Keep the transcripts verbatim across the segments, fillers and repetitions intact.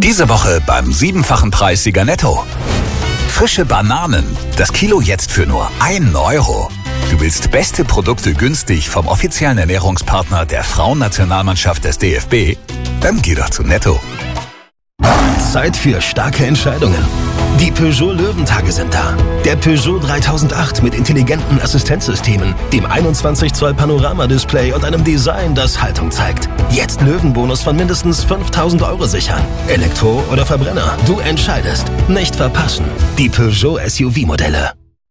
Diese Woche beim siebenfachen Preissieger Netto. Frische Bananen, das Kilo jetzt für nur einen Euro. Du willst beste Produkte günstig vom offiziellen Ernährungspartner der Frauennationalmannschaft des D F B? Dann geh doch zu Netto. Zeit für starke Entscheidungen. Die Peugeot Löwentage sind da. Der Peugeot dreitausendacht mit intelligenten Assistenzsystemen, dem einundzwanzig Zoll Panoramadisplay und einem Design, das Haltung zeigt. Jetzt Löwenbonus von mindestens fünftausend Euro sichern. Elektro oder Verbrenner, du entscheidest. Nicht verpassen. Die Peugeot S U V-Modelle.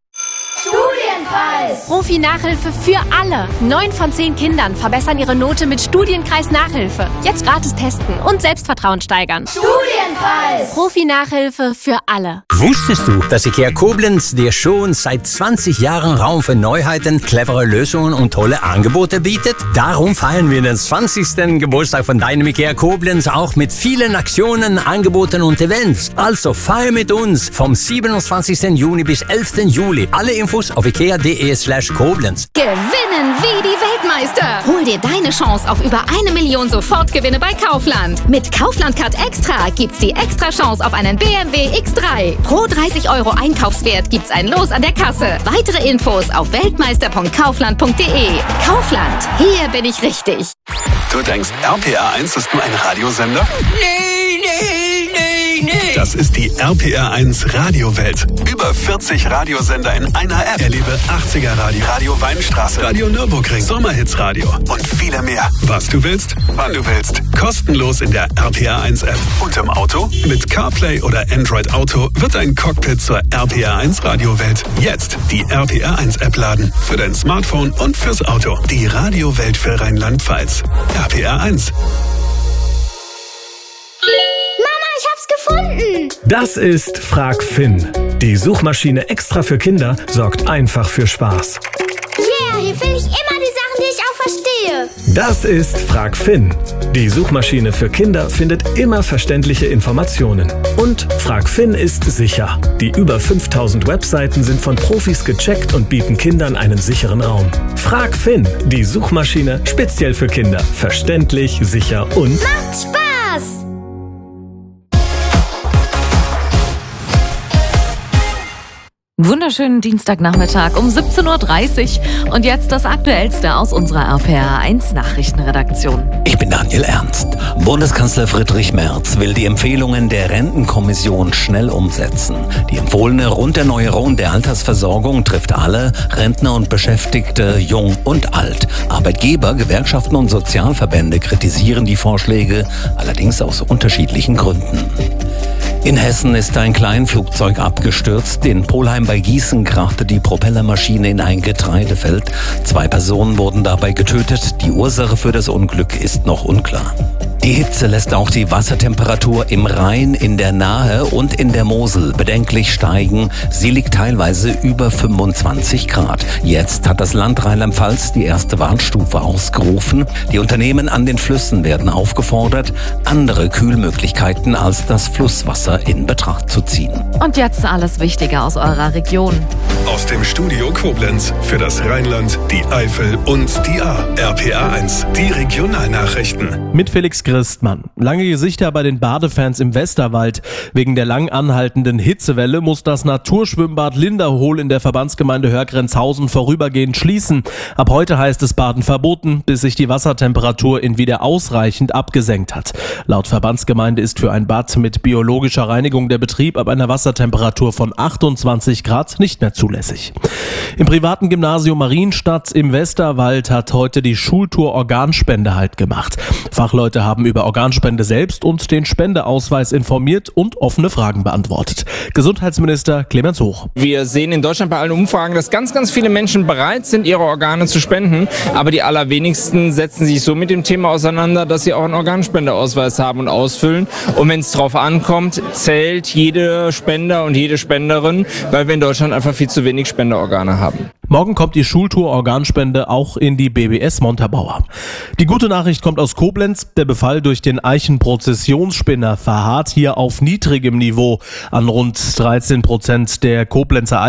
Profi-Nachhilfe für alle. Neun von zehn Kindern verbessern ihre Note mit Studienkreis-Nachhilfe. Jetzt gratis testen und Selbstvertrauen steigern. Studienpreis! Profi-Nachhilfe für alle. Wusstest du, dass IKEA Koblenz dir schon seit zwanzig Jahren Raum für Neuheiten, clevere Lösungen und tolle Angebote bietet? Darum feiern wir den zwanzigsten Geburtstag von deinem IKEA Koblenz auch mit vielen Aktionen, Angeboten und Events. Also feier mit uns vom siebenundzwanzigsten Juni bis elften Juli. Alle Infos auf ikea.de slash Koblenz. Gewinnen wie die Weltmeister. Hol dir deine Chance auf über eine Million Sofortgewinne bei Kaufland. Mit Kaufland Card Extra gibt's die extra Chance auf einen B M W X drei. Pro dreißig Euro Einkaufswert gibt's ein Los an der Kasse. Weitere Infos auf weltmeister punkt kaufland punkt de. Kaufland, hier bin ich richtig. Du denkst, R P R eins ist nur ein Radiosender? Nee, nee, nee, nee. Das ist die R P R eins Radiowelt. Über vierzig Radiosender in einer App. Erlebe achtziger Radio, Radio Weinstraße, Radio Nürburgring, Sommerhits Radio und viele mehr. Was du willst, wann du willst. Kostenlos in der R P R eins App. Und im Auto? Mit CarPlay oder Android Auto wird ein Cockpit zur R P R eins Radiowelt. Jetzt die R P R eins App laden. Für dein Smartphone und fürs Auto. Die Radiowelt für Rheinland-Pfalz. R P R eins. Gefunden! Das ist Frag Finn. Die Suchmaschine extra für Kinder sorgt einfach für Spaß. Yeah, hier finde ich immer die Sachen, die ich auch verstehe. Das ist Frag Finn. Die Suchmaschine für Kinder findet immer verständliche Informationen. Und Frag Finn ist sicher. Die über fünftausend Webseiten sind von Profis gecheckt und bieten Kindern einen sicheren Raum. Frag Finn, die Suchmaschine speziell für Kinder. Verständlich, sicher und macht Spaß! Wunderschönen Dienstagnachmittag um siebzehn Uhr dreißig und jetzt das Aktuellste aus unserer R P R eins Nachrichtenredaktion. Ich bin Daniel Ernst. Bundeskanzler Friedrich Merz will die Empfehlungen der Rentenkommission schnell umsetzen. Die empfohlene Runderneuerung der Altersversorgung trifft alle, Rentner und Beschäftigte, jung und alt. Arbeitgeber, Gewerkschaften und Sozialverbände kritisieren die Vorschläge, allerdings aus unterschiedlichen Gründen. In Hessen ist ein Kleinflugzeug abgestürzt. In Polheim bei Gießen krachte die Propellermaschine in ein Getreidefeld. Zwei Personen wurden dabei getötet. Die Ursache für das Unglück ist noch unklar. Die Hitze lässt auch die Wassertemperatur im Rhein, in der Nahe und in der Mosel bedenklich steigen. Sie liegt teilweise über fünfundzwanzig Grad. Jetzt hat das Land Rheinland-Pfalz die erste Warnstufe ausgerufen. Die Unternehmen an den Flüssen werden aufgefordert, andere Kühlmöglichkeiten als das Flusswasser in Betracht zu ziehen. Und jetzt alles Wichtige aus eurer Region. Aus dem Studio Koblenz für das Rheinland, die Eifel und die A. R P R eins, die Regionalnachrichten. Mit Felix Christmann. Lange Gesichter bei den Badefans im Westerwald. Wegen der lang anhaltenden Hitzewelle muss das Naturschwimmbad Linderhohl in der Verbandsgemeinde Hörgrenzhausen vorübergehend schließen. Ab heute heißt es Baden verboten, bis sich die Wassertemperatur in wieder ausreichend abgesenkt hat. Laut Verbandsgemeinde ist für ein Bad mit biologischer Reinigung der Betrieb ab einer Wassertemperatur von achtundzwanzig Grad nicht mehr zulässig. Im privaten Gymnasium Marienstadt im Westerwald hat heute die Schultour Organspende Halt gemacht. Fachleute haben über Organspende selbst und den Spendeausweis informiert und offene Fragen beantwortet. Gesundheitsminister Clemens Hoch. Wir sehen in Deutschland bei allen Umfragen, dass ganz, ganz viele Menschen bereit sind, ihre Organe zu spenden. Aber die allerwenigsten setzen sich so mit dem Thema auseinander, dass sie auch einen Organspendeausweis haben und ausfüllen. Und wenn es drauf ankommt, zählt jede Spender und jede Spenderin, weil wir in Deutschland einfach viel zu wenig Spenderorgane haben. Morgen kommt die Schultour Organspende auch in die B B S Montabaur. Die gute Nachricht kommt aus Koblenz. Der Befall durch den Eichenprozessionsspinner verharrt hier auf niedrigem Niveau. An rund dreizehn Prozent der Koblenzer